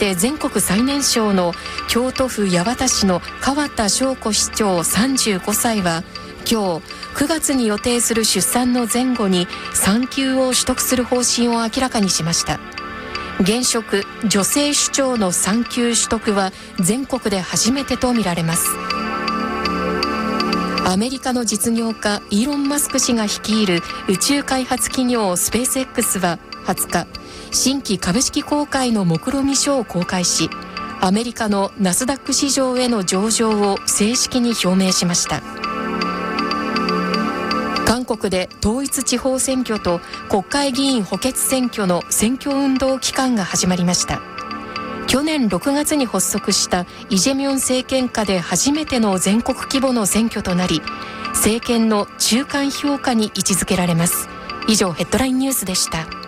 して全国最年少の京都府八幡市の川田翔子市長35歳は今日9月に予定する出産の前後に産休を取得する方針を明らかにしました。現職女性首長の産休取得は全国で初めてとみられます。アメリカの実業家イーロン・マスク氏が率いる宇宙開発企業スペース X は20日、新規株式公開の目論見書を公開し、アメリカのナスダック市場への上場を正式に表明しました。韓国で統一地方選挙と国会議員補欠選挙の選挙運動期間が始まりました。去年6月に発足したイ・ジェミョン政権下で初めての全国規模の選挙となり、政権の中間評価に位置づけられます。以上、ヘッドラインニュースでした。